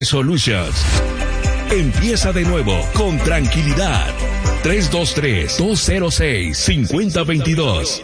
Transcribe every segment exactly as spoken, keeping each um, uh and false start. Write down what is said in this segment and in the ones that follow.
Solutions. Empieza de nuevo con tranquilidad. tres dos tres, dos cero seis, cinco cero dos dos.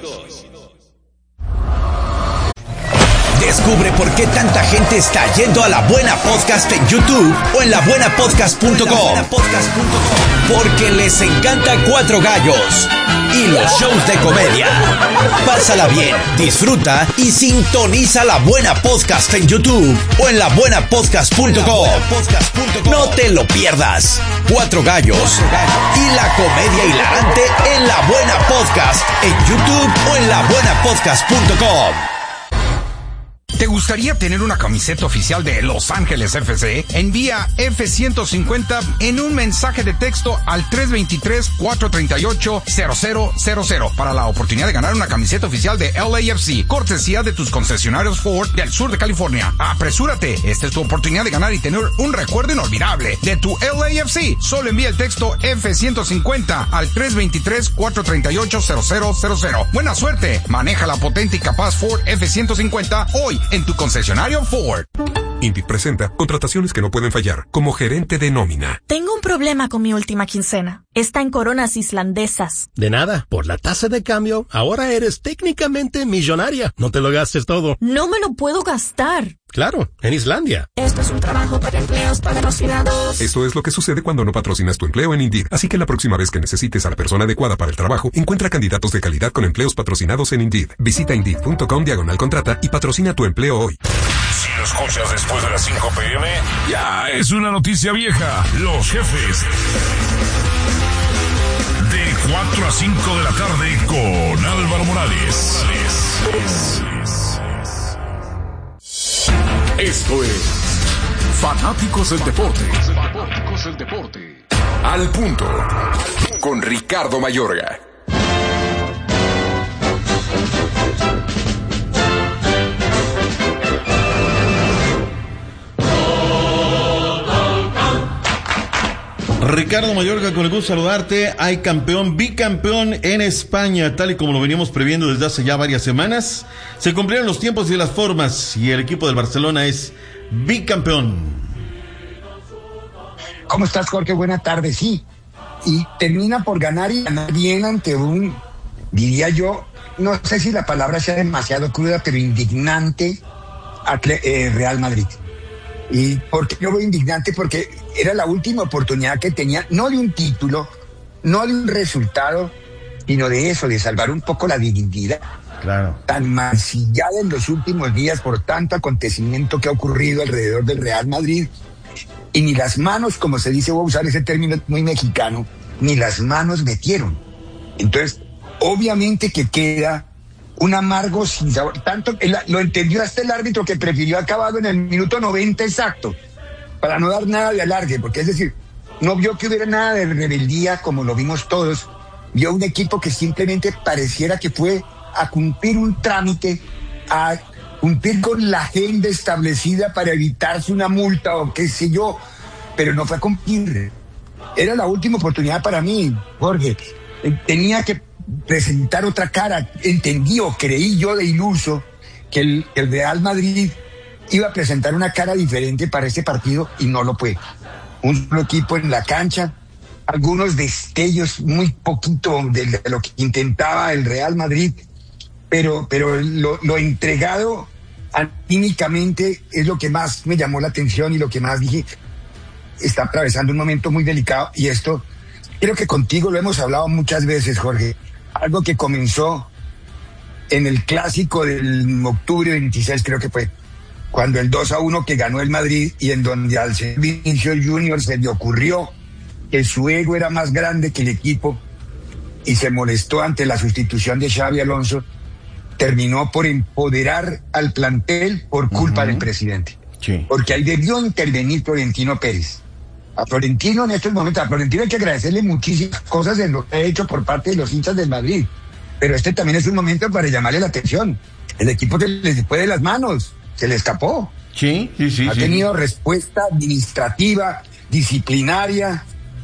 Descubre por qué tanta gente está yendo a La Buena Podcast en YouTube o en la buena podcast punto com. Porque les encanta Cuatro Gallos y los shows de comedia. Pásala bien, disfruta y sintoniza La Buena Podcast en YouTube o en la buena podcast punto com. No te lo pierdas. Cuatro Gallos y la comedia hilarante en La Buena Podcast en YouTube o en la buena podcast punto com. ¿Te gustaría tener una camiseta oficial de Los Ángeles F C? Envía F ciento cincuenta en un mensaje de texto al tres dos tres, cuatro tres ocho, cero cero cero cero para la oportunidad de ganar una camiseta oficial de L A F C, cortesía de tus concesionarios Ford del sur de California. ¡Apresúrate! Esta es tu oportunidad de ganar y tener un recuerdo inolvidable de tu L A F C. Solo envía el texto F ciento cincuenta al tres dos tres, cuatro tres ocho, cero cero cero cero. ¡Buena suerte! Maneja la potente y capaz Ford F ciento cincuenta hoy en tu concesionario Ford. Indeed presenta contrataciones que no pueden fallar, como gerente de nómina. Tengo un problema con mi última quincena. Está en coronas islandesas. De nada, por la tasa de cambio, ahora eres técnicamente millonaria. No te lo gastes todo. No me lo puedo gastar. Claro, en Islandia. Esto es un trabajo para empleos patrocinados. Esto es lo que sucede cuando no patrocinas tu empleo en Indeed. Así que la próxima vez que necesites a la persona adecuada para el trabajo, encuentra candidatos de calidad con empleos patrocinados en Indeed. Visita Indeed punto com diagonal contrata y patrocina tu empleo hoy. Si lo escuchas después de las cinco pe eme, ya es una noticia vieja. Los jefes. De cuatro a cinco de la tarde con Álvaro Morales. Esto es Fanáticos del Deporte. Fanáticos del Deporte. Al punto. Con Ricardo Mayorga. Ricardo Mayorga, con el gusto de saludarte. Hay campeón, bicampeón en España, tal y como lo veníamos previendo desde hace ya varias semanas. Se cumplieron los tiempos y las formas y el equipo del Barcelona es bicampeón. ¿Cómo estás, Jorge? Buena tarde, sí. Y termina por ganar y ganar bien ante un, diría yo, no sé si la palabra sea demasiado cruda, pero indignante eh, Real Madrid. ¿Y por qué yo voy indignante? Porque era la última oportunidad que tenía, no de un título, no de un resultado, sino de eso, de salvar un poco la dignidad. Claro. Tan mancillada en los últimos días por tanto acontecimiento que ha ocurrido alrededor del Real Madrid. Y ni las manos, como se dice, voy a usar ese término muy mexicano, ni las manos metieron. Entonces, obviamente que queda un amargo sin sabor. Tanto el, lo entendió hasta el árbitro, que prefirió acabado en el minuto noventa exacto, para no dar nada de alargue, porque es decir, no vio que hubiera nada de rebeldía como lo vimos todos. Vio un equipo que simplemente pareciera que fue a cumplir un trámite, a cumplir con la agenda establecida para evitarse una multa o qué sé yo, pero no fue a cumplir. Era la última oportunidad para mí, Jorge. Tenía que presentar otra cara. Entendí o creí yo de iluso que el, el Real Madrid iba a presentar una cara diferente para este partido y no lo fue. Un solo equipo en la cancha, algunos destellos, muy poquito de, de lo que intentaba el Real Madrid, pero, pero lo, lo entregado anímicamente es lo que más me llamó la atención y lo que más dije, está atravesando un momento muy delicado. Y esto, creo que contigo lo hemos hablado muchas veces, Jorge, algo que comenzó en el clásico del octubre veintiséis, creo que fue, cuando el dos a uno que ganó el Madrid, y en donde al Vinicius Junior se le ocurrió que su ego era más grande que el equipo y se molestó ante la sustitución de Xabi Alonso, terminó por empoderar al plantel por culpa uh-huh. del presidente. Sí. Porque ahí debió intervenir Florentino Pérez. A Florentino en estos momentos, a Florentino hay que agradecerle muchísimas cosas en lo que ha hecho por parte de los hinchas del Madrid, pero este también es un momento para llamarle la atención. El equipo se le fue de las manos, se le escapó. Sí, sí, sí. Ha sí. tenido respuesta administrativa, disciplinaria,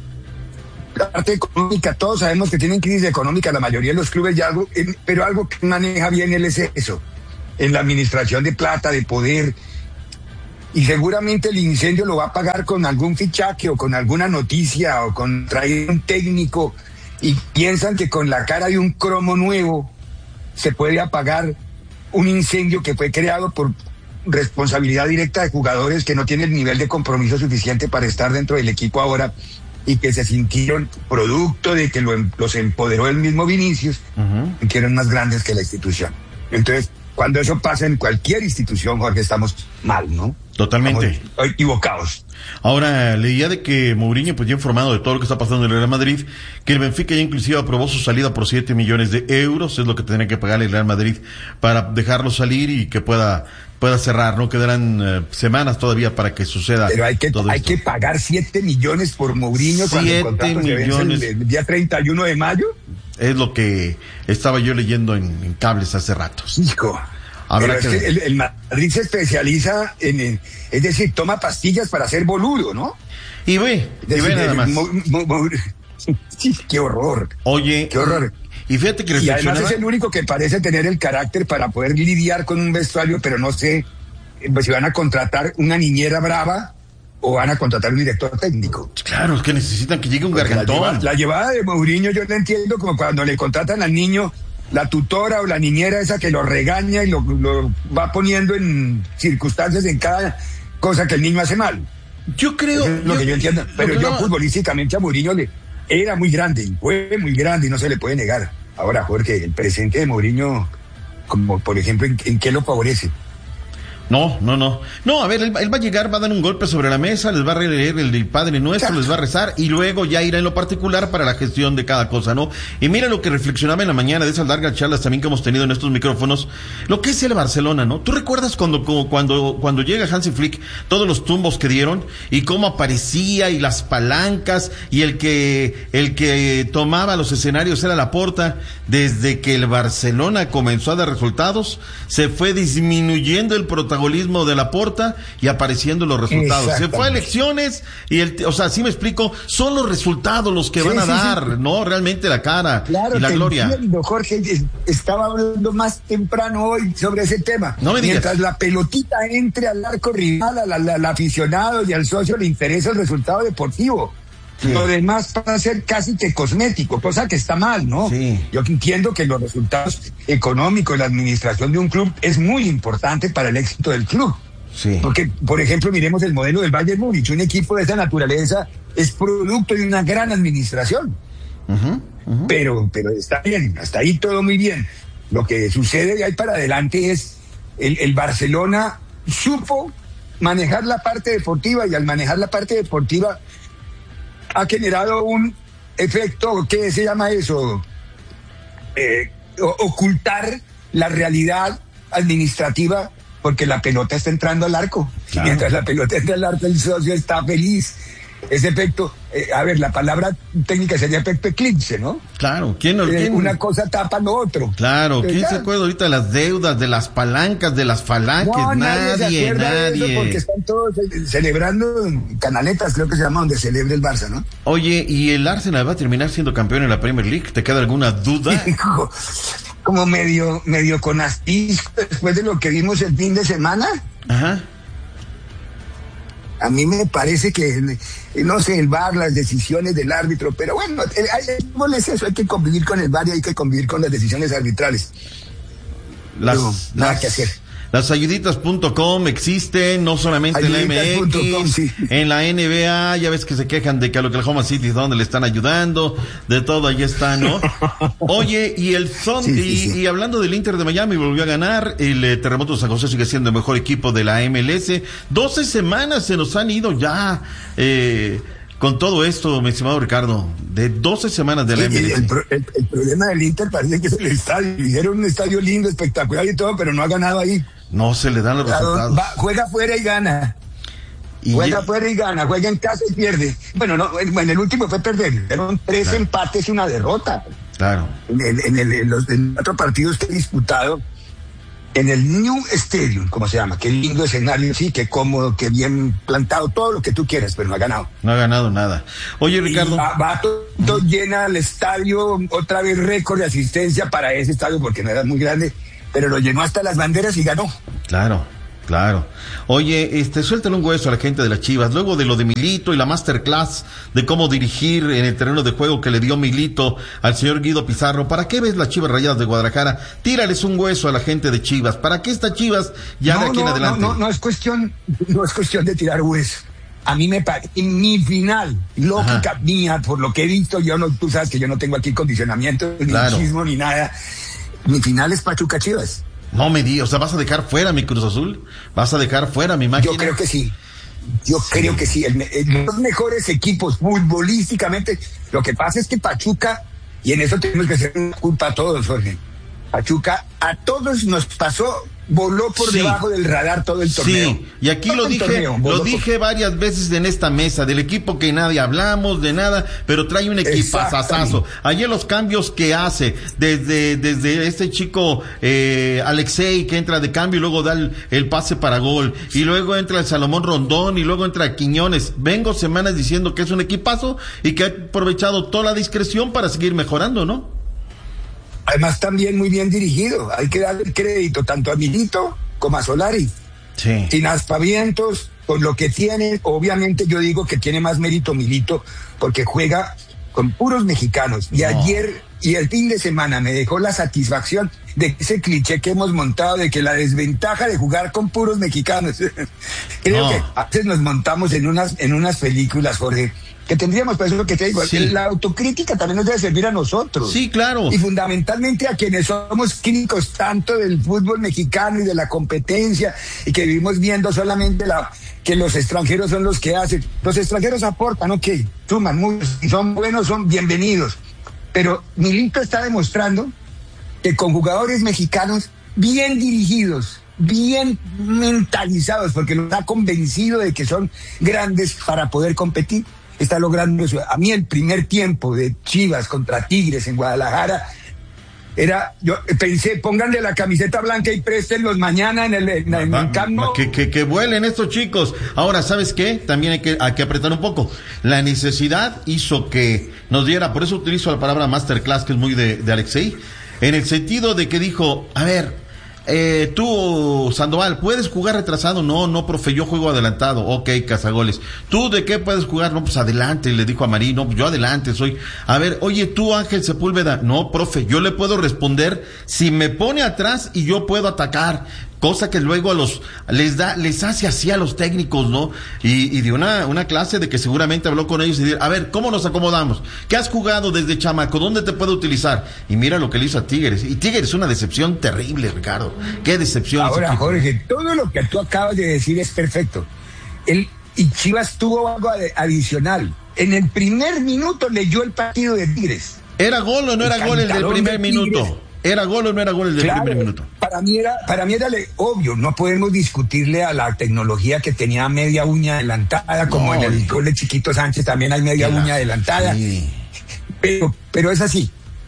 la parte económica. Todos sabemos que tienen crisis económica la mayoría de los clubes, ya algo, pero algo que maneja bien él es eso, en la administración de plata, de poder. y seguramente el incendio lo va a pagar con algún fichaje o con alguna noticia o con traer un técnico, y piensan que con la cara de un cromo nuevo se puede apagar un incendio que fue creado por responsabilidad directa de jugadores que no tienen el nivel de compromiso suficiente para estar dentro del equipo ahora y que se sintieron producto de que lo, los empoderó el mismo Vinicius, uh-huh. que eran más grandes que la institución. Entonces, cuando eso pasa en cualquier institución, Jorge, estamos mal, ¿no? Totalmente. Estamos equivocados. Ahora, leía de que Mourinho, pues ya informado de todo lo que está pasando en el Real Madrid, que el Benfica ya inclusive aprobó su salida por siete millones de euros, es lo que tendría que pagar el Real Madrid para dejarlo salir y que pueda pueda cerrar, ¿no? Quedarán eh, semanas todavía para que suceda. Pero hay que todo hay esto. que pagar siete millones por Mourinho cuando el contrato se vence el, el día treinta y uno de mayo. Es lo que estaba yo leyendo en, en cables hace rato. Hijo. Habrá que... Es que el, el Madrid se especializa en, en, es decir, toma pastillas para ser boludo, ¿no? Y ve, y ve nada más. Mo, mo, mo, sí, qué horror. Oye, qué horror. Y fíjate que y además es el único que parece tener el carácter para poder lidiar con un vestuario, pero no sé pues, si van a contratar una niñera brava o van a contratar un director técnico. Claro, es que necesitan que llegue un Porque gargantón. La, lleva, la llevada de Mourinho yo la entiendo como cuando le contratan al niño la tutora o la niñera esa que lo regaña y lo, lo va poniendo en circunstancias en cada cosa que el niño hace mal. Yo creo... Eso es lo yo, que yo entiendo. Pero yo no... futbolísticamente a Mourinho le... Era muy grande, fue muy grande y no se le puede negar. Ahora, Jorge, el presente de Mourinho, como por ejemplo, ¿en, en qué lo favorece? No, no, no. No, a ver, él, él va a llegar, va a dar un golpe sobre la mesa, les va a leer el, el Padre Nuestro, Exacto. les va a rezar y luego ya irá en lo particular para la gestión de cada cosa, ¿no? Y mira lo que reflexionaba en la mañana de esas largas charlas también que hemos tenido en estos micrófonos, lo que es el Barcelona, ¿no? ¿Tú recuerdas cuando cuando cuando llega Hansi Flick, todos los tumbos que dieron y cómo aparecía y las palancas y el que el que tomaba los escenarios era Laporta? Desde que el Barcelona comenzó a dar resultados, se fue disminuyendo el protagonismo de Laporta y apareciendo los resultados. Se fue a elecciones y el, o sea, sí me explico, son los resultados los que sí, van a sí, dar, sí. no realmente la cara claro, y la te gloria. Entiendo, Jorge, estaba hablando más temprano hoy sobre ese tema. No me digas. Mientras la pelotita entre al arco rival, al, al, al aficionado y al socio le interesa el resultado deportivo. Sí. Lo demás pasa a ser casi que cosmético, cosa que está mal, ¿no? Sí. Yo entiendo que los resultados económicos, la administración de un club es muy importante para el éxito del club. Sí. Porque, por ejemplo, miremos el modelo del Bayern Múnich. Un equipo de esa naturaleza es producto de una gran administración. Uh-huh, uh-huh. Pero, pero está bien, hasta ahí todo muy bien. Lo que sucede de ahí para adelante es el, el Barcelona supo manejar la parte deportiva y al manejar la parte deportiva ha generado un efecto, ¿qué se llama eso? Eh, ocultar la realidad administrativa porque la pelota está entrando al arco. Claro. Mientras la pelota entra al arco, el socio está feliz. Ese efecto, eh, a ver, la palabra técnica sería efecto eclipse, ¿no? Claro, ¿quién, eh, ¿quién? Una cosa tapa lo otro. Claro, ¿quién claro. se acuerda ahorita de las deudas, de las palancas, de las falanges? No, nadie, nadie. Se acuerda nadie. De eso porque están todos celebrando Canaletas, creo que se llama, donde celebra el Barça, ¿no? Oye, ¿y el Arsenal va a terminar siendo campeón en la Premier League? ¿Te queda alguna duda? Como medio, medio con astisco después de lo que vimos el fin de semana. Ajá. A mí me parece que, no sé, el V A R, las decisiones del árbitro, pero bueno, no es eso, hay que convivir con el V A R y hay que convivir con las decisiones arbitrales. Las, pero, las, nada que hacer. Las ayuditas punto com existen, no solamente en la M X, sí. en la N B A, ya ves que se quejan de que al Oklahoma City es donde le están ayudando, de todo, ahí está, ¿no? Oye, y el Son, sí, sí, y, sí. y hablando del Inter de Miami, volvió a ganar, el eh, Terremoto de San José sigue siendo el mejor equipo de la M L S, doce semanas se nos han ido ya, eh, con todo esto, mi estimado Ricardo, de doce semanas de la sí, M L S. El, el, el, el problema del Inter parece que es el estadio, hicieron un estadio lindo, espectacular y todo, pero no ha ganado ahí. No se le dan los claro, resultados. Va, juega afuera y gana. Y juega afuera y gana. Juega en casa y pierde. Bueno, no, en el último fue perder. Fueron tres claro. empates y una derrota. Claro. En, el, en, el, en los en cuatro partidos que he disputado, en el New Stadium, como se llama, qué lindo escenario, sí, qué cómodo, qué bien plantado, todo lo que tú quieras, pero no ha ganado. No ha ganado nada. Oye, Ricardo. Va, va todo, todo llena el estadio, otra vez récord de asistencia para ese estadio, porque no era muy grande, pero lo llenó hasta las banderas y ganó. Claro, Claro. Oye, este, suéltale un hueso a la gente de las Chivas. Luego de lo de Milito y la masterclass de cómo dirigir en el terreno de juego que le dio Milito al señor Guido Pizarro, ¿para qué ves las Chivas Rayadas de Guadalajara? Tírales un hueso a la gente de Chivas. ¿Para qué estas Chivas ya no, de aquí no, en adelante? No, no, no es cuestión, no es cuestión de tirar hueso. A mí me parece, en mi final, lógica Ajá. mía, por lo que he visto, yo no, tú sabes que yo no tengo aquí condicionamiento, ni claro. machismo, ni nada. Mi final es Pachuca Chivas. No me digas, o sea, ¿vas a dejar fuera mi Cruz Azul? ¿Vas a dejar fuera mi máquina? Yo creo que sí. Yo sí. creo que sí. El, el, los mejores equipos futbolísticamente. Lo que pasa es que Pachuca, y en eso tenemos que hacer una culpa a todos, Jorge. Pachuca a todos nos pasó, voló por sí. debajo del radar todo el torneo. Sí, y aquí todo lo dije, torneo, lo dije por... varias veces en esta mesa, del equipo que nadie hablamos, de nada, pero trae un equipazazazo. Ayer los cambios que hace, desde, desde este chico eh, Alexei que entra de cambio y luego da el, el pase para gol, y luego entra el Salomón Rondón, y luego entra Quiñones. Vengo semanas diciendo que es un equipazo y que ha aprovechado toda la discreción para seguir mejorando, ¿no? Además, también muy bien dirigido. Hay que darle el crédito tanto a Milito como a Solari. Sí. Sin aspavientos, con lo que tiene. Obviamente yo digo que tiene más mérito Milito porque juega con puros mexicanos. Y no. ayer y el fin de semana me dejó la satisfacción de ese cliché que hemos montado de que la desventaja de jugar con puros mexicanos. Creo no. que a veces nos montamos en unas, en unas películas, Jorge, que tendríamos, por eso lo que te digo, sí. la autocrítica también nos debe servir a nosotros. Sí, claro. Y fundamentalmente a quienes somos críticos tanto del fútbol mexicano y de la competencia, y que vivimos viendo solamente la que los extranjeros son los que hacen. Los extranjeros aportan, ok, suman mucho, y son buenos, son bienvenidos. Pero Milito está demostrando que con jugadores mexicanos bien dirigidos, bien mentalizados, porque los ha convencido de que son grandes para poder competir, está logrando eso. A mí el primer tiempo de Chivas contra Tigres en Guadalajara era, yo pensé, pónganle la camiseta blanca y préstenlos mañana en el, en, en el Camp Nou. Que, que, que vuelen estos chicos. Ahora, ¿sabes qué? También hay que, hay que apretar un poco. La necesidad hizo que nos diera, por eso utilizo la palabra masterclass, que es muy de, de Alexei, en el sentido de que dijo, a ver, Eh, tú, Sandoval, ¿puedes jugar retrasado? No, no, profe, yo juego adelantado. Ok, cazagoles. ¿Tú de qué puedes jugar? No, pues adelante, le dijo a Marí. No, pues yo adelante soy. A ver, oye, tú, Ángel Sepúlveda. No, profe, yo le puedo responder si me pone atrás y yo puedo atacar. Cosa que luego a los, les da, les hace así a los técnicos, ¿no? Y, y de una, una clase de que seguramente habló con ellos y dijo, a ver, ¿cómo nos acomodamos? ¿Qué has jugado desde chamaco? ¿Dónde te puedo utilizar? Y mira lo que le hizo a Tigres. Y Tigres es una decepción terrible, Ricardo. Qué decepción. Ahora, Jorge, todo lo que tú acabas de decir es perfecto. El, y Chivas tuvo algo adicional. En el primer minuto leyó el partido de Tigres. ¿Era gol o no era gol el del primer minuto? ¿Era gol o no era gol el del claro, primer minuto? Para mí era, para mí era le, obvio, no podemos discutirle a la tecnología que tenía media uña adelantada, como no, en el gol de Chiquito Sánchez también hay media uña la, adelantada. Sí. Pero, pero es así.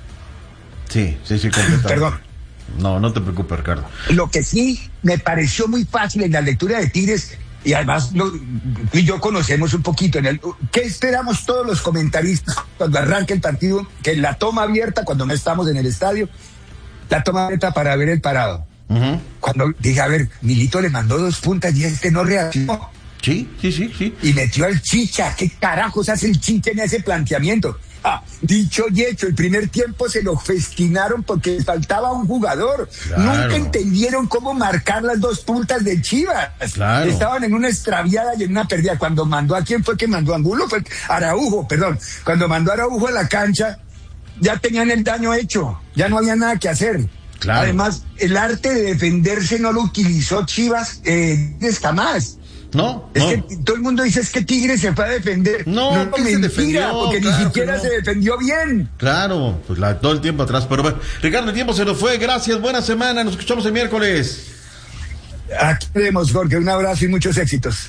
Sí, sí, sí, completamente. Perdón. No, no te preocupes, Ricardo. Lo que sí me pareció muy fácil en la lectura de Tigres, y además lo, tú y yo conocemos un poquito, en el, ¿qué esperamos todos los comentaristas cuando arranque el partido? Que en la toma abierta, cuando no estamos en el estadio, la toma abierta para ver el parado. Uh-huh. Cuando dije, a ver, Milito le mandó dos puntas y este no reaccionó. Sí, sí, sí, sí. Y metió al Chicha. ¿Qué carajos hace el Chicha en ese planteamiento? Ah, dicho y hecho, el primer tiempo se lo festinaron porque faltaba un jugador. Claro. Nunca entendieron cómo marcar las dos puntas de Chivas. Claro. Estaban en una extraviada y en una pérdida. Cuando mandó a quién fue que mandó a Angulo, fue Araujo, perdón. Cuando mandó a Araujo a la cancha, ya tenían el daño hecho, ya no había nada que hacer. Claro. Además, el arte de defenderse no lo utilizó Chivas eh, jamás. No, es no. que todo el mundo dice es que Tigres se fue a defender. No, no, no mentira, se defendió, porque claro ni siquiera no. se defendió bien. Claro, pues la, todo el tiempo atrás. Pero bueno, Ricardo, el tiempo se nos fue. Gracias, buena semana. Nos escuchamos el miércoles. Aquí vemos, Jorge. Un abrazo y muchos éxitos.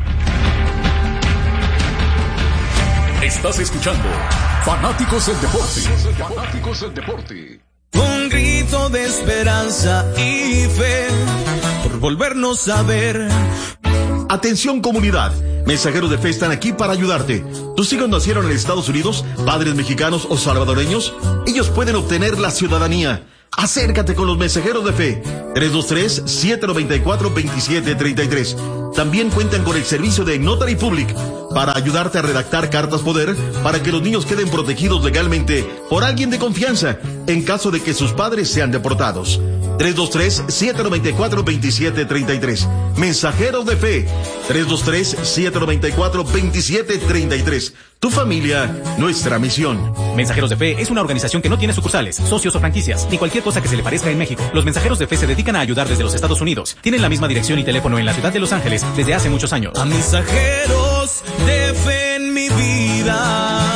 Estás escuchando Fanáticos del Deporte. Fanáticos del Deporte. Un grito de esperanza y fe por volvernos a ver. Atención comunidad, mensajeros de fe están aquí para ayudarte. ¿Tus hijos nacieron en Estados Unidos, padres mexicanos o salvadoreños? Ellos pueden obtener la ciudadanía. Acércate con los mensajeros de fe. tres dos tres, siete nueve cuatro, dos siete tres tres. También cuentan con el servicio de Notary Public para ayudarte a redactar cartas poder para que los niños queden protegidos legalmente por alguien de confianza en caso de que sus padres sean deportados. tres dos tres, siete nueve cuatro, dos siete tres tres. Mensajeros de fe. tres dos tres, siete nueve cuatro, dos siete tres tres. Tu familia, nuestra misión. Mensajeros de Fe es una organización que no tiene sucursales, socios o franquicias, ni cualquier cosa que se le parezca en México. Los Mensajeros de Fe se dedican a ayudar desde los Estados Unidos. Tienen la misma dirección y teléfono en la ciudad de Los Ángeles desde hace muchos años. A mensajeros de fe en mi vida.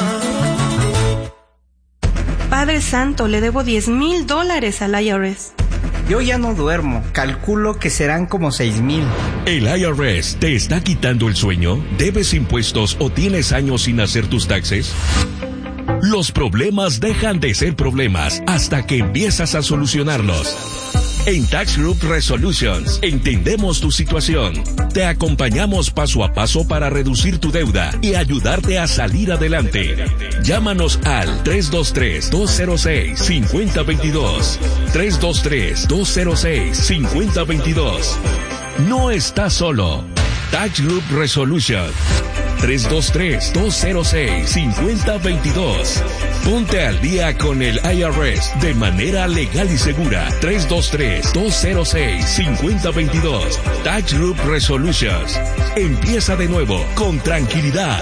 Padre Santo, le debo diez mil dólares al I R S. Yo ya no duermo, calculo que serán como seis mil. ¿El I R S te está quitando el sueño? ¿Debes impuestos o tienes años sin hacer tus taxes? Los problemas dejan de ser problemas hasta que empiezas a solucionarlos. En Tax Group Resolutions entendemos tu situación. Te acompañamos paso a paso para reducir tu deuda y ayudarte a salir adelante. Llámanos al tres dos tres, dos cero seis, cinco cero dos dos. tres dos tres, dos cero seis, cinco cero dos dos. No estás solo. Tax Group Resolution. tres dos tres, dos cero seis, cinco cero dos dos. Ponte al día con el I R S de manera legal y segura. tres dos tres, dos cero seis, cinco cero dos dos. Tax Group Resolutions. Empieza de nuevo con tranquilidad.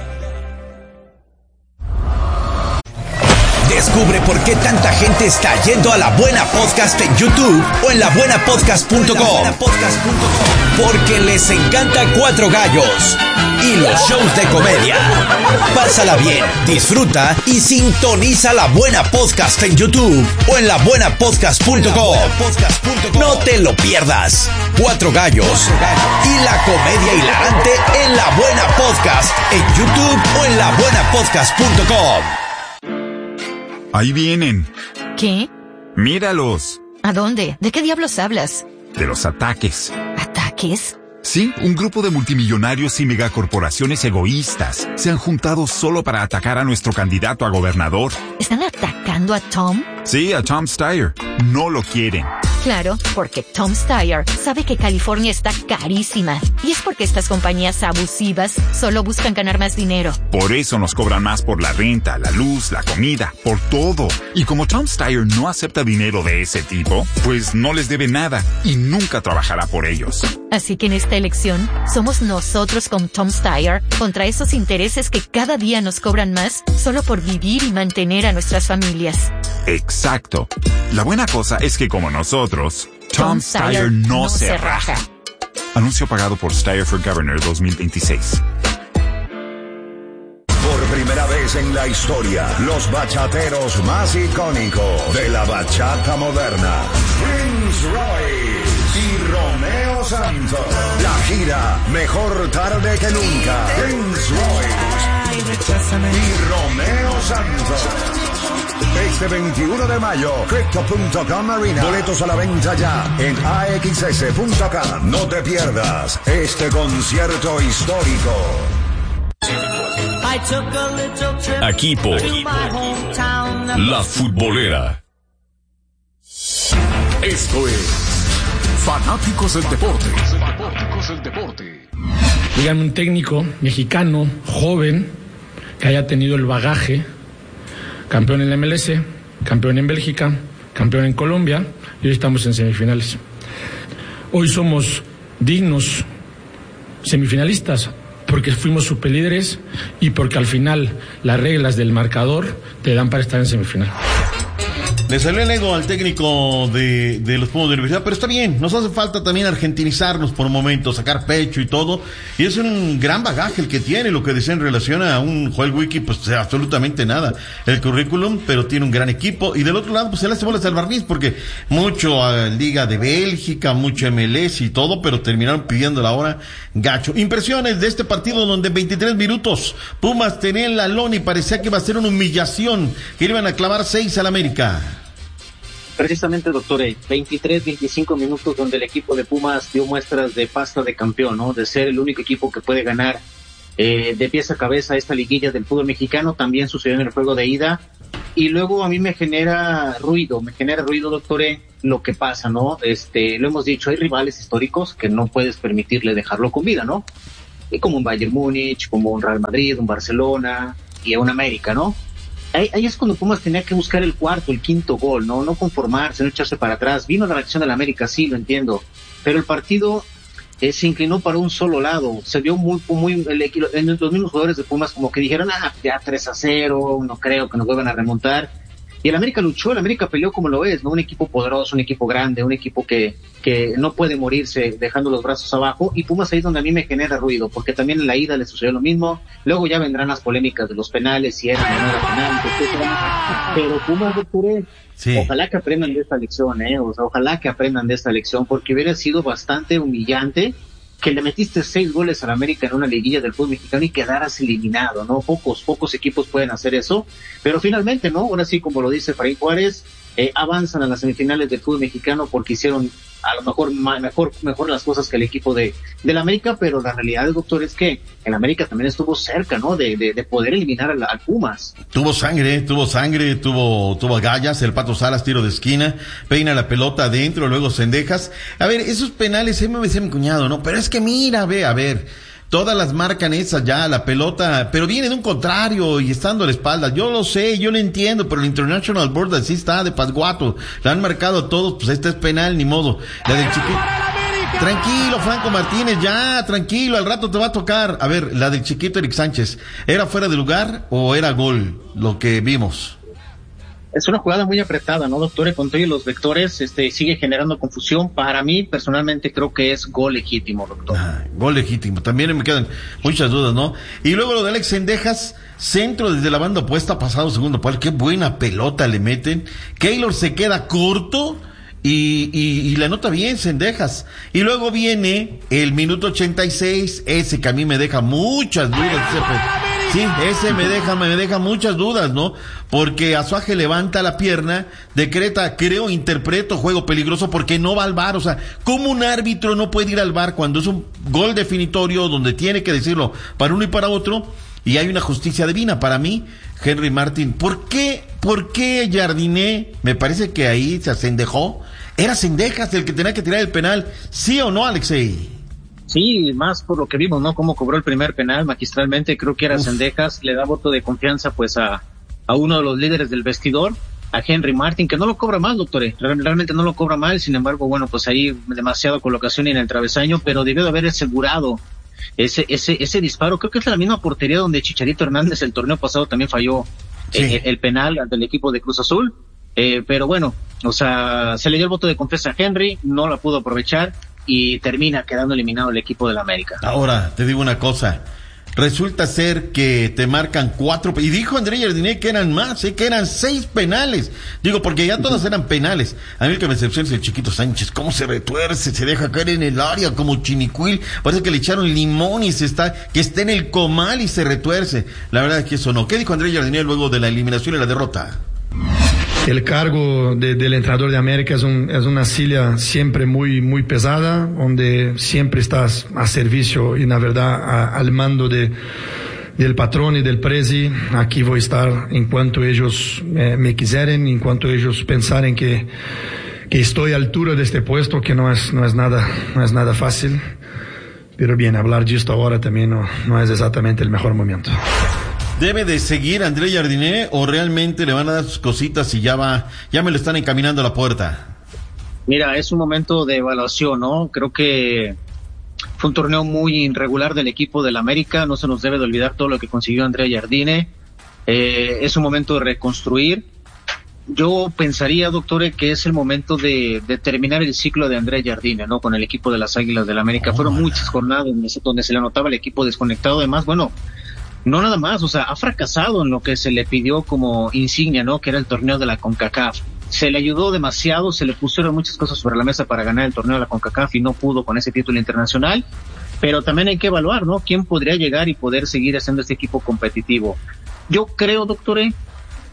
Descubre por qué tanta gente está yendo a La Buena Podcast en YouTube o en la buena podcast punto com. Porque les encanta Cuatro Gallos y los shows de comedia. Pásala bien, disfruta y sintoniza La Buena Podcast en YouTube o en la buena podcast punto com. No te lo pierdas. Cuatro Gallos y la comedia hilarante en La Buena Podcast en YouTube o en la buena podcast punto com. Ahí vienen. ¿Qué? Míralos. ¿A dónde? ¿De qué diablos hablas? De los ataques. ¿Ataques? Sí, un grupo de multimillonarios y megacorporaciones egoístas se han juntado solo para atacar a nuestro candidato a gobernador. ¿Están atacando a Tom? Sí, a Tom Steyer. No lo quieren. Claro, porque Tom Steyer sabe que California está carísima. Y es porque estas compañías abusivas solo buscan ganar más dinero. Por eso nos cobran más por la renta, la luz, la comida, por todo. Y como Tom Steyer no acepta dinero de ese tipo, pues no les debe nada y nunca trabajará por ellos. Así que en esta elección, somos nosotros con Tom Steyer contra esos intereses que cada día nos cobran más solo por vivir y mantener a nuestras familias. Exacto. La buena cosa es que como nosotros, Tom, Tom Steyer no, no se raja. raja. Anuncio pagado por Steyer for Governor dos mil veintiséis. Por primera vez en la historia, los bachateros más icónicos de la bachata moderna, Prince Royce y Romeo Santos. La gira Mejor Tarde que Nunca. Prince Royce y Romeo Santos. Este veintiuno de mayo, Crypto punto com Arena. Boletos a la venta ya en A X S punto com. No te pierdas este concierto histórico. Aquí por La Futbolera. Esto es Fanáticos del Deporte. Fanáticos del Deporte. Díganme un técnico mexicano, joven, que haya tenido el bagaje. Campeón en la M L S, campeón en Bélgica, campeón en Colombia y hoy estamos en semifinales. Hoy somos dignos semifinalistas porque fuimos superlíderes y porque al final las reglas del marcador te dan para estar en semifinal. Le salió el ego al técnico de, de los Pumas de Universidad, pero está bien, nos hace falta también argentinizarnos por momentos, sacar pecho y todo, y es un gran bagaje el que tiene, lo que decía en relación a un Joel Wiki, pues absolutamente nada, el currículum, pero tiene un gran equipo, y del otro lado, pues se le hace bolas al barniz, porque mucho a Liga de Bélgica, mucho M L S y todo, pero terminaron pidiendo la hora gacho. Impresiones de este partido donde en veintitrés minutos Pumas tenía en la lona y parecía que iba a ser una humillación, que iban a clavar seis al América. Precisamente, doctor, veintitrés, veinticinco minutos donde el equipo de Pumas dio muestras de pasta de campeón, ¿no? De ser el único equipo que puede ganar eh, de pies a cabeza esta liguilla del fútbol mexicano. También sucedió en el juego de ida y luego a mí me genera ruido, me genera ruido, doctor E, lo que pasa, ¿no? Este, lo hemos dicho, hay rivales históricos que no puedes permitirle dejarlo con vida, ¿no? Y como un Bayern Múnich, como un Real Madrid, un Barcelona y un América, ¿no? Ahí, ahí es cuando Pumas tenía que buscar el cuarto, el quinto gol, ¿no? No conformarse, no echarse para atrás. Vino la reacción del América, sí, lo entiendo, pero el partido eh, se inclinó para un solo lado. Se vio muy, muy, el, en los mismos jugadores de Pumas como que dijeron, ah, ya tres a cero, no creo que nos vuelvan a remontar. Y el América luchó, el América peleó como lo es, ¿no? Un equipo poderoso, un equipo grande, un equipo que, que no puede morirse dejando los brazos abajo, y Pumas ahí es donde a mí me genera ruido, porque también en la ida le sucedió lo mismo. Luego ya vendrán las polémicas de los penales, si era o no era penal, etcétera. Pero Pumas, doctor, sí. Ojalá que aprendan de esta lección, eh, o sea, ojalá que aprendan de esta lección, porque hubiera sido bastante humillante que le metiste seis goles al América en una liguilla del fútbol mexicano y quedaras eliminado, ¿no? Pocos, pocos equipos pueden hacer eso, pero finalmente, ¿no? Ahora sí, como lo dice Efraín Juárez, eh, avanzan a las semifinales del fútbol mexicano porque hicieron a lo mejor mejor mejor las cosas que el equipo de del América, pero la realidad, doctor, es que el América también estuvo cerca, ¿no? De, de, de poder eliminar al, al Pumas. Tuvo sangre, tuvo sangre, tuvo tuvo agallas, el Pato Salas, tiro de esquina, peina la pelota adentro, luego Cendejas. A ver, esos penales, se me decía mi cuñado, ¿no? Pero es que mira, ve, a ver, todas las marcan esas ya, la pelota, pero viene de un contrario y estando a la espalda. Yo lo sé, yo lo entiendo, pero el International Board así está de pasguato. La han marcado a todos, pues este es penal, ni modo. La del chiquito. Tranquilo, Franco Martínez, ya, tranquilo, al rato te va a tocar. A ver, la del chiquito Eric Sánchez, ¿era fuera de lugar o era gol lo que vimos? Es una jugada muy apretada, ¿no, doctor? Con todos los vectores, este, sigue generando confusión. Para mí, personalmente, creo que es gol legítimo, doctor. Ah, gol legítimo. También me quedan muchas dudas, ¿no? Y luego lo de Alex Cendejas, centro desde la banda opuesta, pasado segundo palo. Qué buena pelota le meten. Keylor se queda corto y, y, y la nota bien, Cendejas. Y luego viene el minuto ochenta y seis, ese que a mí me deja muchas dudas. Sí, ese me deja, me deja muchas dudas, ¿no? Porque Azuaje levanta la pierna, decreta, creo, interpreto, juego peligroso, porque no va al V A R. O sea, ¿cómo un árbitro no puede ir al V A R cuando es un gol definitorio donde tiene que decirlo para uno y para otro? Y hay una justicia divina. Para mí, Henry Martin, ¿por qué, por qué Jardiné? Me parece que ahí se acendejó. Era Cendejas el que tenía que tirar el penal, ¿sí o no, Alexei? Sí, más por lo que vimos, ¿no? Cómo cobró el primer penal magistralmente, creo que era Cendejas, le da voto de confianza pues a, a uno de los líderes del vestidor, a Henry Martin, que no lo cobra mal, doctor, realmente no lo cobra mal, sin embargo, bueno, pues ahí demasiada colocación en el travesaño, pero debió de haber asegurado ese, ese, ese disparo. Creo que es la misma portería donde Chicharito Hernández el torneo pasado también falló sí. eh, el penal del equipo de Cruz Azul, eh, pero bueno, o sea, se le dio el voto de confianza a Henry, no la pudo aprovechar, y termina quedando eliminado el equipo del América. Ahora, te digo una cosa, resulta ser que te marcan cuatro, y dijo André Jardiné que eran más, ¿eh? que eran seis penales, digo, porque ya todas eran penales. A mí el que me decepciona es el chiquito Sánchez, cómo se retuerce, se deja caer en el área como chinicuil, parece que le echaron limón y se está, que está en el comal y se retuerce. La verdad es que eso no. ¿Qué dijo André Jardiné luego de la eliminación y la derrota? El cargo de, del entrenador de América es, un, es una silla siempre muy, muy pesada, donde siempre estás a servicio y, la verdad, a, al mando de, del patrón y del presi. Aquí voy a estar en cuanto ellos eh, me quisieren, en cuanto ellos pensaren que, que estoy a altura de este puesto, que no es, no es nada, no es nada fácil. Pero bien, hablar de esto ahora también no, no es exactamente el mejor momento. ¿Debe de seguir André Jardiné o realmente le van a dar sus cositas y ya va, ya me lo están encaminando a la puerta? Mira, es un momento de evaluación, ¿no? Creo que fue un torneo muy irregular del equipo del América, no se nos debe de olvidar todo lo que consiguió André Jardiné. Eh, es un momento de reconstruir. Yo pensaría, doctor, que es el momento de, de terminar el ciclo de André Jardiné, ¿no? Con el equipo de las Águilas del América. Oh, Fueron man. muchas jornadas donde se le notaba el equipo desconectado. Además, bueno, no nada más, o sea, ha fracasado en lo que se le pidió como insignia, ¿no? Que era el torneo de la CONCACAF. Se le ayudó demasiado, se le pusieron muchas cosas sobre la mesa para ganar el torneo de la CONCACAF y no pudo con ese título internacional. Pero también hay que evaluar, ¿no? ¿Quién podría llegar y poder seguir haciendo este equipo competitivo? Yo creo, doctor,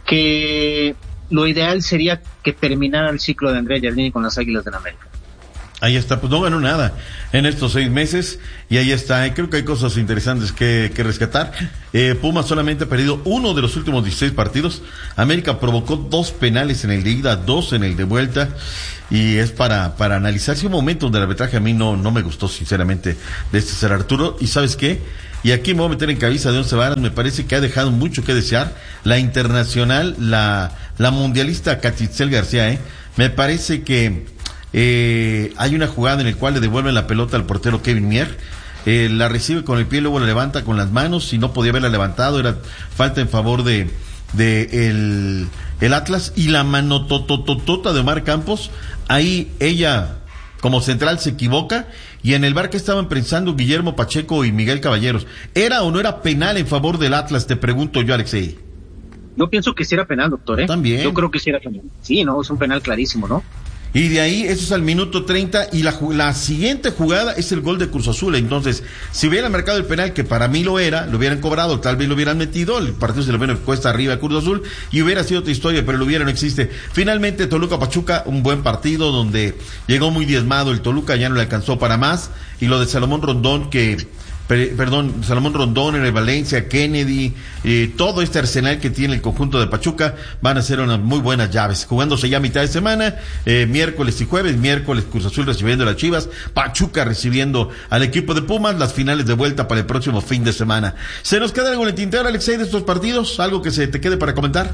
que lo ideal sería que terminara el ciclo de André Jardiné con las Águilas del América. Ahí está, pues no ganó nada en estos seis meses y ahí está, creo que hay cosas interesantes que, que rescatar. Eh, Pumas solamente ha perdido uno de los últimos dieciséis partidos. América provocó dos penales en el de ida, dos en el de vuelta y es para, para analizar. Si un momento donde el arbitraje a mí no, no me gustó sinceramente de este ser Arturo, y ¿sabes qué? Y aquí me voy a meter en cabeza de once varas, me parece que ha dejado mucho que desear la internacional, la, la mundialista Catitzel García, ¿eh? Me parece que Eh, hay una jugada en la cual le devuelven la pelota al portero Kevin Mier, eh, la recibe con el pie, luego la levanta con las manos, y no podía haberla levantado, era falta en favor de, de el, el Atlas, y la mano totototota de Omar Campos, ahí ella como central se equivoca, y en el bar que estaban pensando Guillermo Pacheco y Miguel Caballeros, ¿era o no era penal en favor del Atlas? Te pregunto yo, Alexei. Yo pienso que sí era penal, doctor, ¿eh? También. Yo creo que sí era penal. Sí, no, es un penal clarísimo, ¿no? Y de ahí, eso es al minuto treinta, y la, la siguiente jugada es el gol de Cruz Azul. Entonces, si hubiera marcado el penal, que para mí lo era, lo hubieran cobrado, tal vez lo hubieran metido, el partido se lo hubieran cuesta arriba a Cruz Azul, y hubiera sido otra historia, pero lo hubiera no existe. Finalmente, Toluca-Pachuca, un buen partido, donde llegó muy diezmado el Toluca, ya no le alcanzó para más, y lo de Salomón Rondón, que... perdón, Salomón Rondón, en el Valencia, Kennedy, eh, todo este arsenal que tiene el conjunto de Pachuca van a ser unas muy buenas llaves, jugándose ya a mitad de semana, eh, miércoles y jueves, miércoles Cruz Azul recibiendo a las Chivas, Pachuca recibiendo al equipo de Pumas, las finales de vuelta para el próximo fin de semana. ¿Se nos queda algo en el tintero, Alexei, de estos partidos? ¿Algo que se te quede para comentar?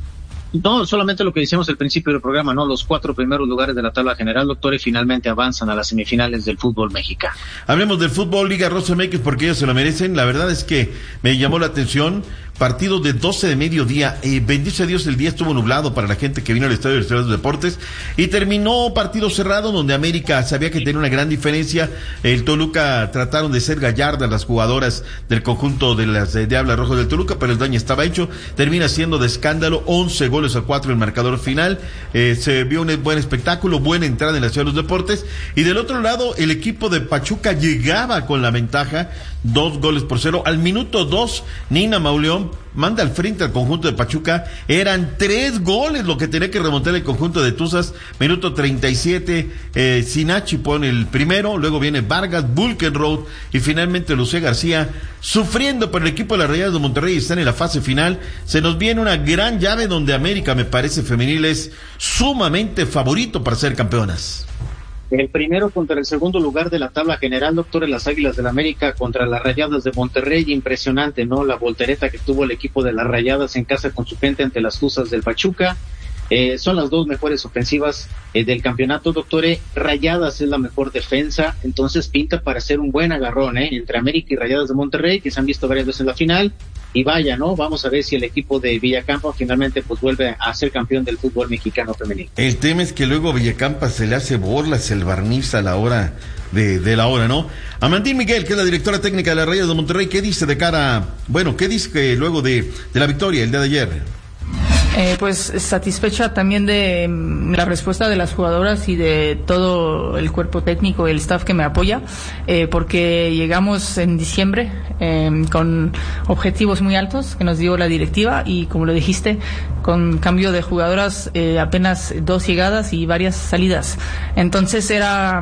No, solamente lo que decíamos al principio del programa, ¿no? Los cuatro primeros lugares de la tabla general, doctor, y finalmente avanzan a las semifinales del fútbol mexicano. Hablemos del fútbol, Liga Rosa M X, porque ellos se lo merecen. La verdad es que me llamó la atención. Partido de doce de mediodía, eh, bendice Dios, el día estuvo nublado para la gente que vino al Estadio de los Estados de Deportes, y terminó partido cerrado donde América sabía que tenía una gran diferencia. El Toluca trataron de ser gallardas las jugadoras del conjunto de las de Diablas Rojos del Toluca, pero el daño estaba hecho, termina siendo de escándalo, once goles a cuatro el marcador final. Eh, se vio un buen espectáculo, buena entrada en la Ciudad de los Deportes, y del otro lado el equipo de Pachuca llegaba con la ventaja, dos goles por cero, al minuto dos, Nina Mauleón manda al frente al conjunto de Pachuca, eran tres goles lo que tenía que remontar el conjunto de Tuzas. Minuto treinta y siete, eh, Sinachi pone el primero, luego viene Vargas, Bulkenroth y finalmente Lucía García, sufriendo por el equipo de las Rayadas de Monterrey, están en la fase final. Se nos viene una gran llave donde América, me parece femenil, es sumamente favorito para ser campeonas. El primero contra el segundo lugar de la tabla general, doctor, en las Águilas del la América contra las Rayadas de Monterrey. Impresionante, ¿no? La voltereta que tuvo el equipo de las Rayadas en casa con su gente ante las Tuzas del Pachuca. Eh, son las dos mejores ofensivas eh, del campeonato, doctor. Rayadas es la mejor defensa, entonces pinta para ser un buen agarrón, ¿eh? Entre América y Rayadas de Monterrey, que se han visto varias veces en la final. Y vaya, ¿no? Vamos a ver si el equipo de Villacampa finalmente pues vuelve a ser campeón del fútbol mexicano femenino. El tema es que luego a Villacampa se le hace borlas el barniz a la hora de, de la hora, ¿no? Amandín Miguel, que es la directora técnica de las Rayadas de Monterrey, ¿qué dice de cara, bueno, qué dice que luego de, de la victoria el día de ayer? Eh, pues satisfecha también de mm, la respuesta de las jugadoras y de todo el cuerpo técnico y el staff que me apoya, eh, porque llegamos en diciembre eh, con objetivos muy altos que nos dio la directiva y, como lo dijiste, con cambio de jugadoras, eh, apenas dos llegadas y varias salidas. Entonces era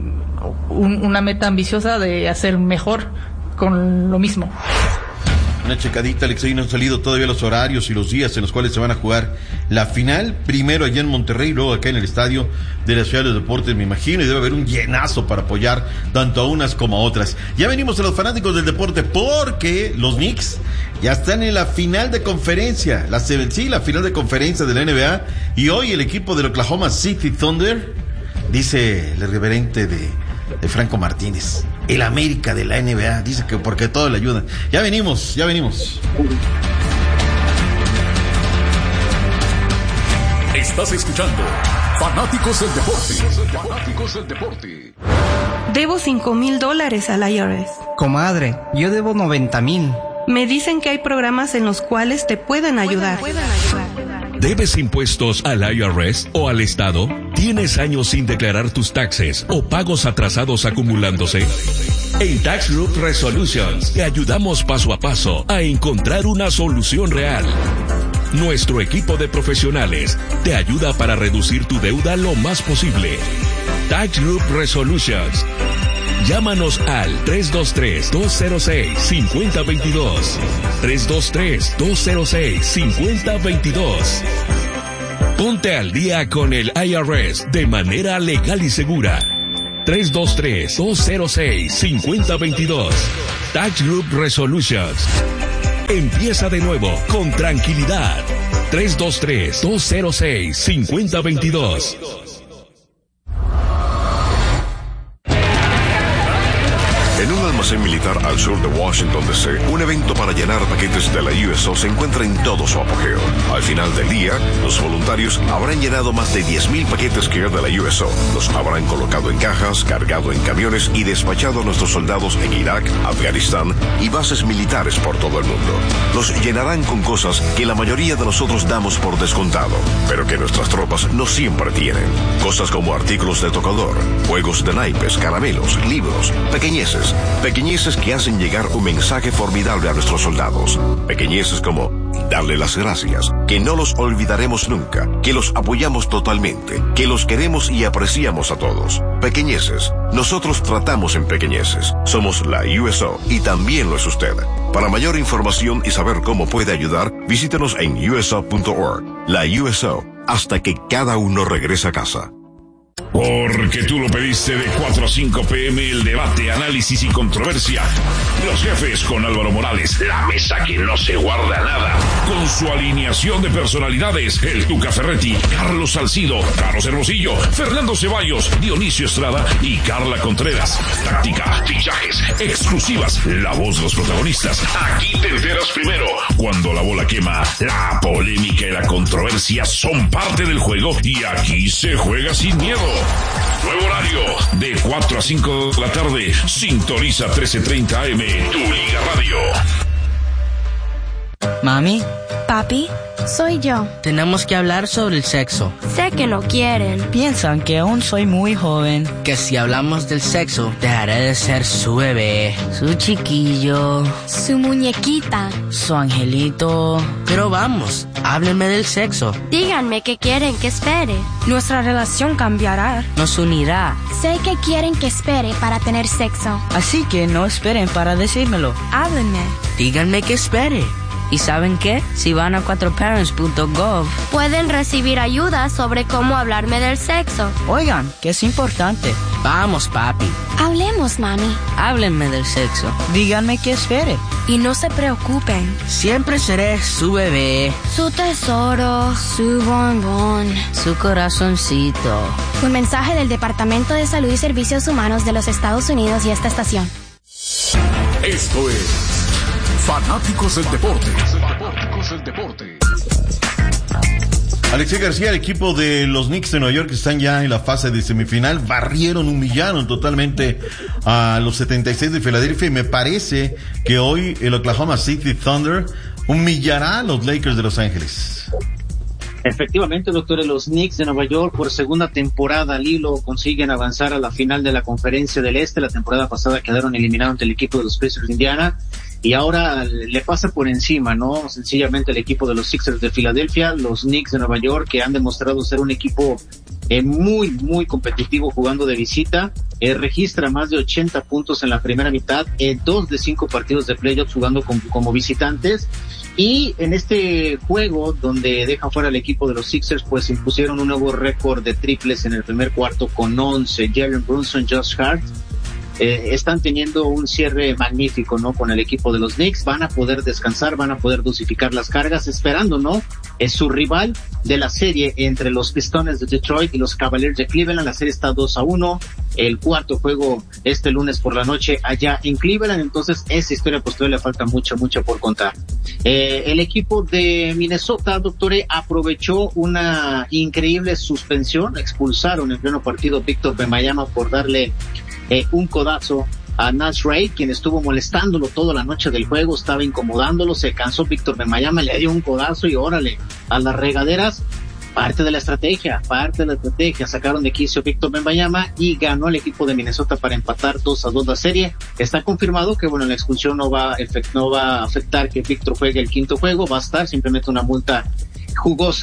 un, una meta ambiciosa de hacer mejor con lo mismo. Una checadita, Alexei, no han salido todavía los horarios y los días en los cuales se van a jugar la final, primero allá en Monterrey, luego acá en el estadio de la Ciudad de los Deportes, me imagino, y debe haber un llenazo para apoyar tanto a unas como a otras. Ya venimos a los fanáticos del deporte, porque los Knicks ya están en la final de conferencia, la sí, la final de conferencia de la N B A, y hoy el equipo del Oklahoma City Thunder, dice el reverente de, de Franco Martínez, el América de la N B A, dice que porque todo le ayuda. Ya venimos, ya venimos. Estás escuchando Fanáticos del Deporte. Fanáticos del Deporte. Debo cinco mil dólares al I R S. Comadre, yo debo noventa mil. Me dicen que hay programas en los cuales te pueden ayudar. Pueden, pueden ayudar. ¿Debes impuestos al I R S o al Estado? ¿Tienes años sin declarar tus taxes o pagos atrasados acumulándose? En Tax Group Resolutions te ayudamos paso a paso a encontrar una solución real. Nuestro equipo de profesionales te ayuda para reducir tu deuda lo más posible. Tax Group Resolutions. Llámanos al tres dos tres, dos cero seis, cinco cero dos dos. tres dos tres, dos cero seis, cinco cero dos dos. Ponte al día con el I R S de manera legal y segura. tres dos tres, dos cero seis, cinco cero dos dos. Tax Group Resolutions. Empieza de nuevo con tranquilidad. tres dos tres, dos cero seis, cinco cero dos dos. En un almacén militar al sur de Washington, D C, un evento para llenar paquetes de la U S O se encuentra en todo su apogeo. Al final del día, los voluntarios habrán llenado más de diez mil paquetes que de la U S O. Los habrán colocado en cajas, cargado en camiones y despachado a nuestros soldados en Irak, Afganistán y bases militares por todo el mundo. Los llenarán con cosas que la mayoría de nosotros damos por descontado, pero que nuestras tropas no siempre tienen. Cosas como artículos de tocador, juegos de naipes, caramelos, libros, pequeñeces. Pequeñeces que hacen llegar un mensaje formidable a nuestros soldados. Pequeñeces como darle las gracias, que no los olvidaremos nunca, que los apoyamos totalmente, que los queremos y apreciamos a todos. Pequeñeces. Nosotros tratamos en pequeñeces. Somos la U S O y también lo es usted. Para mayor información y saber cómo puede ayudar, visítenos en U S O punto org. La U S O, hasta que cada uno regrese a casa. Porque tú lo pediste de cuatro a cinco pm, el debate, análisis y controversia. Los jefes con Álvaro Morales, la mesa que no se guarda nada. Con su alineación de personalidades, el Tuca Ferretti, Carlos Salcido, Carlos Hermosillo, Fernando Ceballos, Dionisio Estrada y Carla Contreras. Táctica, fichajes, exclusivas, la voz de los protagonistas. Aquí te enteras primero. Cuando la bola quema, la polémica y la controversia son parte del juego y aquí se juega sin miedo. Nuevo horario, de cuatro a cinco de la tarde. Sintoniza trece treinta A M, tu Liga Radio. Mami. Papi, soy yo. Tenemos que hablar sobre el sexo. Sé que no quieren. Piensan que aún soy muy joven. Que si hablamos del sexo, dejaré de ser su bebé, su chiquillo, su muñequita, su angelito. Pero vamos, háblenme del sexo. Díganme qué quieren que espere. Nuestra relación cambiará. Nos unirá. Sé que quieren que espere para tener sexo. Así que no esperen para decírmelo. Háblenme. Díganme que espere. ¿Y saben qué? Si van a cuatro parents punto gov, pueden recibir ayuda sobre cómo hablarme del sexo. Oigan, que es importante. Vamos, papi. Hablemos, mami. Háblenme del sexo. Díganme que espere. Y no se preocupen. Siempre seré su bebé, su tesoro, su bombón, su corazoncito. Un mensaje del Departamento de Salud y Servicios Humanos de los Estados Unidos y esta estación. Esto es Fanáticos del Deporte. Fanáticos del Deporte. Alexei García, el equipo de los Knicks de Nueva York, que están ya en la fase de semifinal, barrieron, humillaron totalmente a los setenta y seis de Filadelfia, y me parece que hoy el Oklahoma City Thunder humillará a los Lakers de Los Ángeles. Efectivamente, doctor, los Knicks de Nueva York por segunda temporada al hilo consiguen avanzar a la final de la Conferencia del Este. La temporada pasada quedaron eliminados ante el equipo de los Pacers de Indiana y ahora le pasa por encima, ¿no? Sencillamente el equipo de los Sixers de Filadelfia, los Knicks de Nueva York, que han demostrado ser un equipo eh, muy, muy competitivo jugando de visita. Eh, registra más de ochenta puntos en la primera mitad, eh, dos de cinco partidos de playoffs jugando con, como visitantes. Y en este juego, donde dejan fuera el equipo de los Sixers, pues impusieron un nuevo récord de triples en el primer cuarto con once. Jalen Brunson, Josh Hart, eh, están teniendo un cierre magnífico, ¿no? Con el equipo de los Knicks. Van a poder descansar, van a poder dosificar las cargas, esperando, ¿no? Es su rival de la serie entre los Pistones de Detroit y los Cavaliers de Cleveland. La serie está dos a uno. El cuarto juego este lunes por la noche allá en Cleveland. Entonces, esa historia pues todavía le falta mucho, mucho por contar. Eh, el equipo de Minnesota, doctore, aprovechó una increíble suspensión. Expulsaron en pleno partido Víctor Wembanyama por darle eh, un codazo a Nash Reid, quien estuvo molestándolo toda la noche del juego, estaba incomodándolo, se cansó Víctor Wembanyama, le dio un codazo y órale, a las regaderas. Parte de la estrategia, parte de la estrategia, sacaron de quicio Víctor Wembanyama y ganó el equipo de Minnesota para empatar dos a dos la serie. Está confirmado que, bueno, la expulsión no va, no va a afectar que Víctor juegue el quinto juego, va a estar simplemente una multa jugosa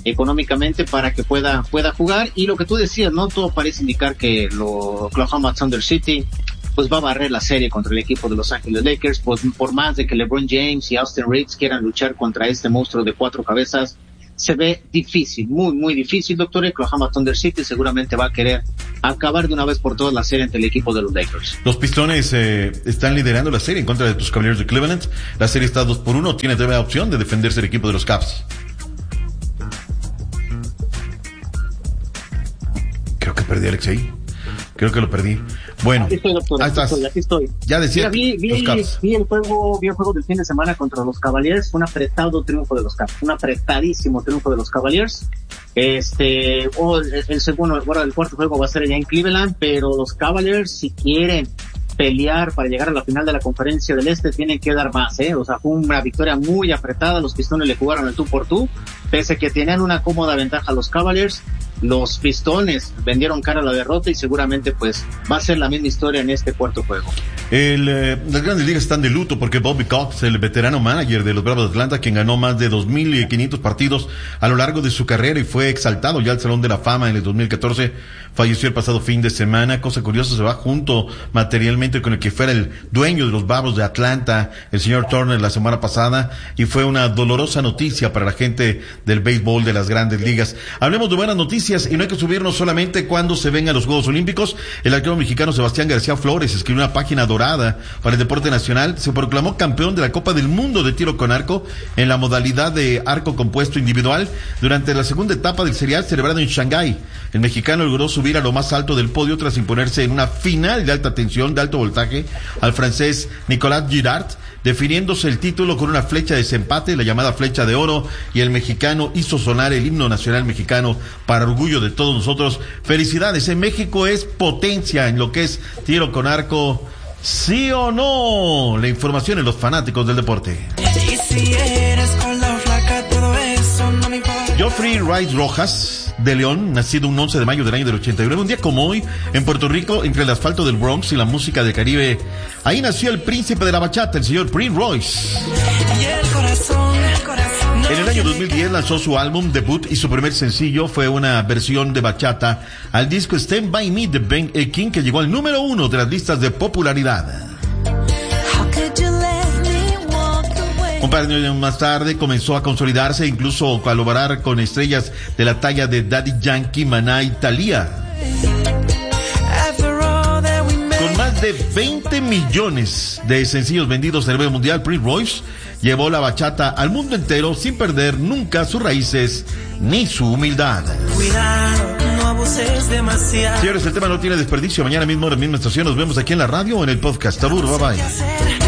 económicamente para que pueda pueda jugar. Y lo que tú decías, ¿no? Todo parece indicar que lo Oklahoma Thunder City pues va a barrer la serie contra el equipo de Los Ángeles Lakers, pues por más de que LeBron James y Austin Reeves quieran luchar contra este monstruo de cuatro cabezas, se ve difícil, muy, muy difícil, doctor. Oklahoma Thunder City seguramente va a querer acabar de una vez por todas la serie ante el equipo de los Lakers. Los Pistones eh, están liderando la serie en contra de tus Cavaliers de Cleveland. La serie está dos por uno, tiene todavía opción de defenderse el equipo de los Cavs. Creo que perdí a Alexei. Creo que lo perdí. Bueno, aquí estoy, doctor, ahí aquí estás. estoy, aquí estoy. Ya decía, Mira, vi, vi, los Cavs. vi el juego, vi el juego del fin de semana contra los Cavaliers, un apretado triunfo de los Cavs, un apretadísimo triunfo de los Cavaliers. Este, oh, el, el segundo, bueno, el cuarto juego va a ser allá en Cleveland, pero los Cavaliers, si quieren pelear para llegar a la final de la Conferencia del Este, tienen que dar más, eh, o sea, fue una victoria muy apretada, los Pistones le jugaron el tú por tú, pese a que tenían una cómoda ventaja los Cavaliers. Los Pistones vendieron cara a la derrota y seguramente pues va a ser la misma historia en este cuarto juego. El, eh, las grandes ligas están de luto porque Bobby Cox, el veterano manager de los Bravos de Atlanta, quien ganó más de dos mil quinientos partidos a lo largo de su carrera y fue exaltado ya al Salón de la Fama en el dos mil catorce, falleció el pasado fin de semana. Cosa curiosa, se va junto materialmente con el que fuera el dueño de los Bravos de Atlanta, el señor Turner, la semana pasada, y fue una dolorosa noticia para la gente del béisbol de las grandes ligas. Hablemos de buenas noticias, y no hay que subirnos solamente cuando se vengan los Juegos Olímpicos. El arquero mexicano Sebastián García Flores escribió una página dorada para el deporte nacional. Se proclamó campeón de la Copa del Mundo de tiro con arco en la modalidad de arco compuesto individual durante la segunda etapa del serial celebrado en Shanghái. El mexicano logró subir a lo más alto del podio tras imponerse en una final de alta tensión, de alto voltaje, al francés Nicolas Girard, definiéndose el título con una flecha de desempate, la llamada flecha de oro, y el mexicano hizo sonar el himno nacional mexicano para orgullo de todos nosotros. Felicidades, en México es potencia en lo que es tiro con arco, ¿sí o no? La información en los fanáticos del deporte. Y si eres con la flaca, todo eso no me importa. Geoffrey Rice Rojas, de León, nacido un once de mayo del año del ochenta y nueve, un día como hoy, en Puerto Rico, entre el asfalto del Bronx y la música del Caribe. Ahí nació el príncipe de la bachata, el señor Prince Royce. Y el corazón, el corazón. En el año dos mil diez lanzó su álbum debut y su primer sencillo fue una versión de bachata al disco Stand By Me de Ben E. King, que llegó al número uno de las listas de popularidad. Un par de años más tarde comenzó a consolidarse e incluso colaborar con estrellas de la talla de Daddy Yankee, Maná y Thalía. Con más de veinte millones de sencillos vendidos a nivel mundial, Prince Royce llevó la bachata al mundo entero sin perder nunca sus raíces ni su humildad. Cuidado, no abuses demasiado. Señores, el tema no tiene desperdicio. Mañana mismo en la misma estación nos vemos aquí en la radio o en el podcast. Tabur, bye bye.